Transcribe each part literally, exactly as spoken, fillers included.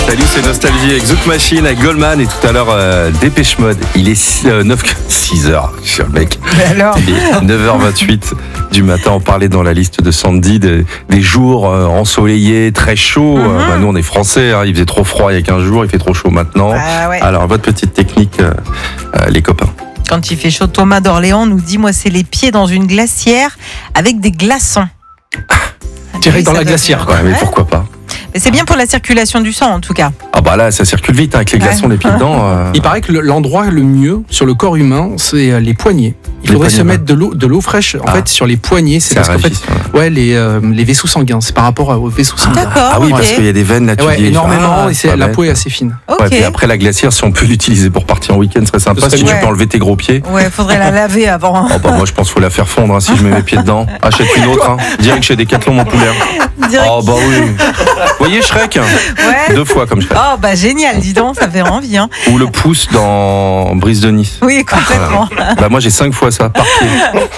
Salut, c'est Nostalgie avec Zouk Machine, avec Goldman et tout à l'heure euh, Dépêche Mode. Il est euh, neuf, six heures, je suis un mec. Mais alors Il est neuf heures vingt-huit du matin. On parlait dans la liste de Sandy des, des jours euh, ensoleillés, très chauds. Mm-hmm. Euh, bah, nous, on est français, hein, il faisait trop froid il y a quinze jours, il fait trop chaud maintenant. Ah ouais. Alors, votre petite technique, euh, euh, les copains. Quand il fait chaud, Thomas d'Orléans nous dit, moi, c'est les pieds dans une glacière avec des glaçons. Direct Oui, dans ça la doit glacière, être- quoi. Ouais, mais Ouais. pourquoi pas? Mais c'est bien pour la circulation du sang, en tout cas. Ah bah là, ça circule vite hein, avec les Ouais. glaçons, les pieds dedans. euh, Il paraît que le- l'endroit le mieux sur le corps humain, c'est euh, les poignets. Il Les faudrait poignets, se ouais. mettre de l'eau, de l'eau fraîche en Ah. fait sur les poignets. C'est ça parce qu'en fait, réagit, ouais. ouais, les, euh, les vaisseaux sanguins. C'est par rapport aux vaisseaux sanguins. D'accord, Ah oui, ok. parce qu'il y a des veines là, tu Ouais, dis, énormément. ah, et c'est, pas la bête. peau est assez fine. Ok. Ouais, puis après la glacière, si on peut l'utiliser pour partir en week-end, ce serait sympa. Ce serait Si tu bien. peux enlever tes gros pieds. Ouais, faudrait la laver avant. Oh bah moi je pense qu'il faut la faire fondre hein, si je mets mes pieds dedans. Achète une autre, hein. Direct chez Decathlon mon poulet. Direct. Oh bah oui. Vous voyez Shrek Ouais. Deux fois comme Shrek. Oh, bah génial, dis donc, ça fait envie. Hein. Ou le pouce dans Brise de Nice. Oui, complètement. Bah moi j'ai cinq fois ça par pied.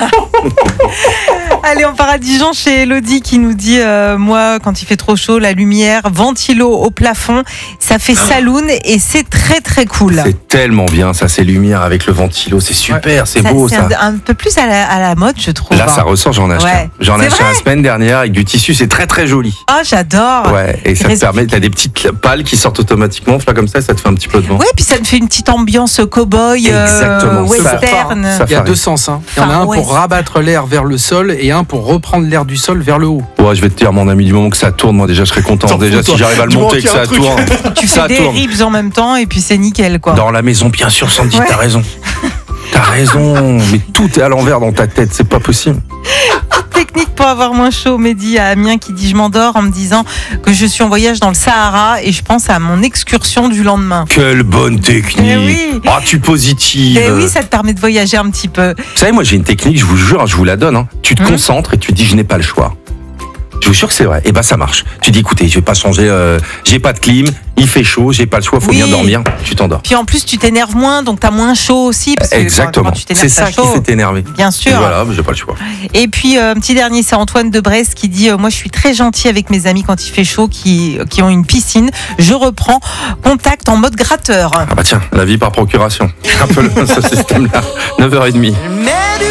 Allez, on part à Dijon chez Elodie qui nous dit euh, moi, quand il fait trop chaud, la lumière, ventilo au plafond, ça fait saloon et c'est très très cool. C'est tellement bien ça, ces lumières avec le ventilo, c'est super, c'est Ça, beau c'est ça. un, un peu plus à la, à la mode, je trouve. Là ça ressort, j'en ai acheté. Ouais. un. J'en ai C'est acheté vrai la semaine dernière avec du tissu, c'est très très joli. Oh, j'adore. Ouais, et ça te reste- permet, t'as des petites pales qui sortent automatiquement, là comme ça, ça te fait un petit peu de vent. Ouais, puis ça me fait une petite ambiance cow-boy, euh, Exactement, ça- western. ça- Il y a Safari. deux sens. Hein. Il y en a Far un West. pour rabattre l'air vers le sol et un pour reprendre l'air du sol vers le haut. Ouais, je vais te dire, mon ami, du moment que ça tourne, moi déjà je serais content. T'en Déjà, fous, si toi. j'arrive à le Du moment monter, que qu'il y a ça un truc. tourne. Tu ça fais des tourne. ribs en même temps et puis c'est nickel, quoi. Dans la maison, bien sûr, Sandy, Ouais. t'as raison. T'as raison, mais tout est à l'envers dans ta tête, c'est pas possible. Technique pour avoir moins chaud, Mehdi à Amiens qui dit je m'endors en me disant que je suis en voyage dans le Sahara et je pense à mon excursion du lendemain. Quelle bonne technique. Eh oui. Ah, tu positives. Et oui, ça te permet de voyager un petit peu. Vous savez, moi j'ai une technique, je vous jure, je vous la donne. Hein. Tu te Hum. concentres et tu dis, je n'ai pas le choix. Je vous jure que c'est vrai. Et ben ça marche. Tu dis, écoutez, je vais pas changer, euh, j'ai pas de clim, il fait chaud, j'ai pas le choix, faut Oui. bien dormir. Tu t'endors. Puis en plus, tu t'énerves moins, donc t'as moins chaud aussi. Parce que quand- Exactement. Quand tu t'énerves, C'est t'as ça qui chaud. fait énerver. Bien sûr. Voilà, j'ai pas le choix. Et puis, euh, un petit dernier, c'est Antoine de Brest qui dit euh, moi, je suis très gentil avec mes amis quand il fait chaud, qui, qui ont une piscine. Je reprends contact en mode gratteur. Ah bah tiens, la vie par procuration. Un peu le, ce système-là. neuf heures trente.